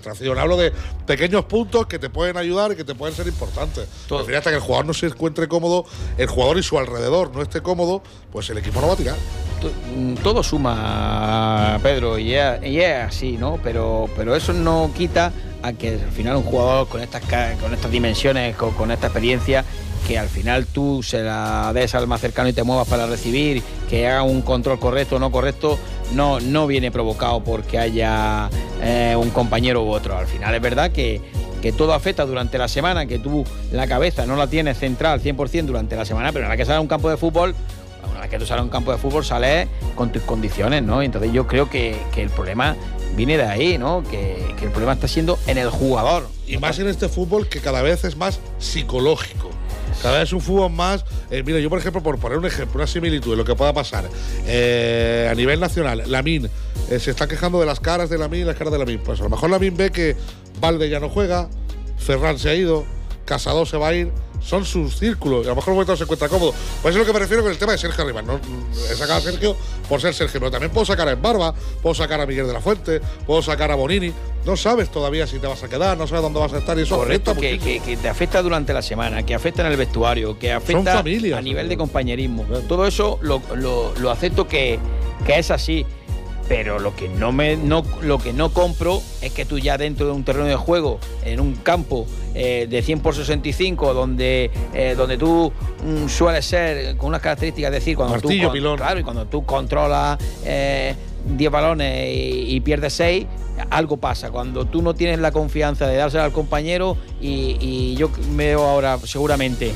concentración, hablo de pequeños puntos que te pueden ayudar y que te pueden ser importantes. Al final, hasta que el jugador no se encuentre cómodo, el jugador y su alrededor no esté cómodo, pues el equipo no va a tirar. Todo suma, Pedro, y es así, ¿no? Pero eso no quita a que al final un jugador con estas dimensiones, con esta experiencia, que al final tú se la des al más cercano y te muevas para recibir, que haga un control correcto o no correcto, no viene provocado porque haya un compañero u otro. Al final es verdad que todo afecta durante la semana, que tú la cabeza no la tienes central 100% durante la semana, pero en la que sales a un campo de fútbol, una vez que tú sales a un campo de fútbol, sales con tus condiciones, ¿no? Entonces yo creo que el problema viene de ahí, ¿no? Que el problema está siendo en el jugador. Y más en este fútbol que cada vez es más psicológico. Cada vez es un fútbol más… mira, yo por ejemplo, por poner un ejemplo, una similitud de lo que pueda pasar a nivel nacional, Lamine se está quejando de las caras de Lamine y las caras de Lamine. Pues a lo mejor Lamine ve que Valde ya no juega, Ferran se ha ido, Casado se va a ir, son sus círculos, y a lo mejor el momento no se encuentra cómodo. Pues es lo que me refiero con el tema de Sergio Arribas. No he sacado a Sergio por ser Sergio, pero también puedo sacar a Embarba, puedo sacar a Miguel de la Fuente, puedo sacar a Bonini. No sabes todavía si te vas a quedar, no sabes dónde vas a estar, y eso correcto, que te afecta durante la semana, que afecta en el vestuario, que afecta familias, a nivel de compañerismo. Claro. Todo eso lo acepto que es así. Pero lo que no compro es que tú ya dentro de un terreno de juego, en un campo de 100 por 65, donde tú sueles ser con unas características, es decir, cuando Martillo, pilón. Claro, y cuando tú controlas 10 balones y pierdes 6, algo pasa. Cuando tú no tienes la confianza de dársela al compañero, y yo veo ahora seguramente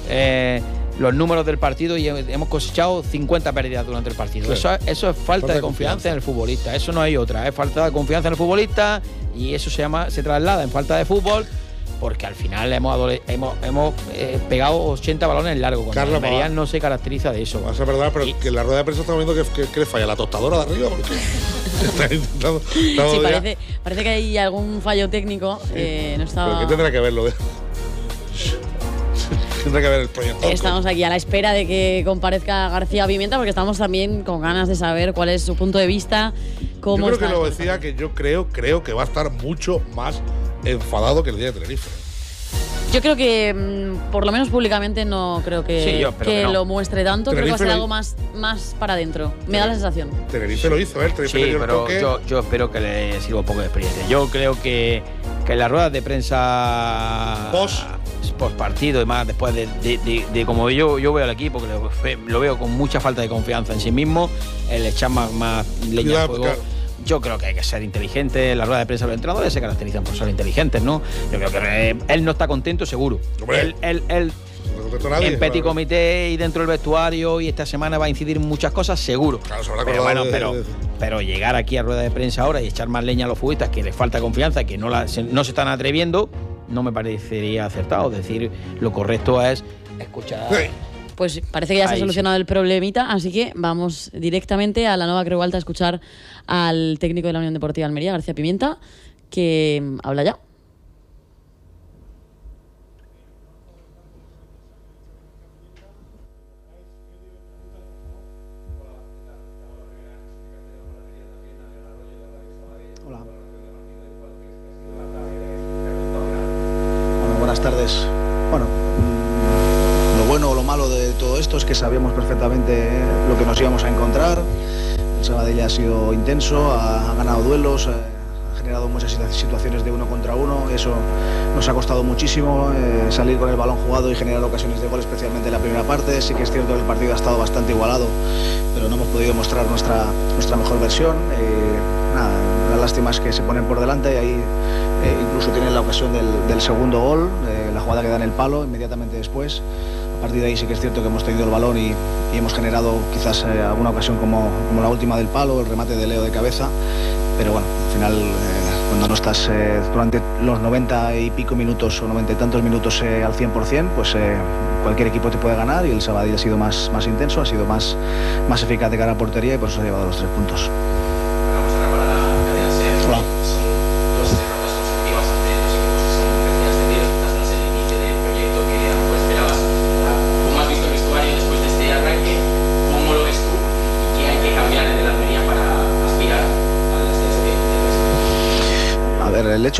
los números del partido y hemos cosechado 50 pérdidas durante el partido. Sí. Eso es falta de confianza en el futbolista. Eso no hay otra. Es falta de confianza en el futbolista, y eso se traslada en falta de fútbol, porque al final hemos pegado 80 balones largos. Cuando Almería no se caracteriza de eso. Va a ser verdad, pero que en la rueda de prensa estamos viendo que le falla la tostadora de arriba, porque está intentando… Sí, parece que hay algún fallo técnico. No estaba… ¿Pero qué tendrá que verlo? Tendrá que ver el proyecto. Estamos aquí a la espera de que comparezca García Pimienta, porque estamos también con ganas de saber cuál es su punto de vista. Yo creo que lo decía, que yo creo que va a estar mucho más enfadado que el día de Tenerife. Yo creo que, por lo menos públicamente, no creo que lo muestre tanto. Tenerife, creo que va a ser algo más para adentro. Me da la sensación. Tenerife lo hizo, Tenerife sí, pero yo espero que le sirva un poco de experiencia. Yo creo que en las ruedas de prensa post partido y más después de como yo veo al equipo, que lo veo con mucha falta de confianza en sí mismo, el echar más leña al fuego. Claro. Yo creo que hay que ser inteligente. En la rueda de prensa de los entrenadores se caracterizan por ser inteligentes, ¿no? Yo creo que él no está contento, seguro. Él en petit comité y dentro del vestuario, y esta semana va a incidir en muchas cosas, seguro. Claro, pero bueno, pero llegar aquí a rueda de prensa ahora y echar más leña a los futbolistas que les falta confianza, que no se están atreviendo, no me parecería acertado. Es decir, lo correcto es escuchar. Sí. Pues parece que ya se ha solucionado el problemita, así que vamos directamente a la Nova Creu Alta a escuchar al técnico de la Unión Deportiva Almería, García Pimienta, que habla ya. Hola. Bueno, buenas tardes. Bueno, lo bueno o lo malo de todo esto es que sabíamos perfectamente lo que nos íbamos a encontrar. El Sabadell ha sido intenso, ha ganado duelos, ha generado muchas situaciones de 1 contra 1. Eso nos ha costado muchísimo, salir con el balón jugado y generar ocasiones de gol, especialmente en la primera parte. Sí que es cierto que el partido ha estado bastante igualado, pero no hemos podido mostrar nuestra mejor versión. La lástima es que se ponen por delante y ahí incluso tienen la ocasión del segundo gol, la jugada que da en el palo inmediatamente después. A partir de ahí sí que es cierto que hemos tenido el balón y hemos generado quizás alguna ocasión como la última del palo, el remate de Leo de cabeza, pero bueno, al final cuando no estás durante los 90 y pico minutos o 90 y tantos minutos al 100%, pues cualquier equipo te puede ganar, y el Sabadell ha sido más intenso, ha sido más eficaz de cara a portería, y por eso ha llevado los 3 puntos.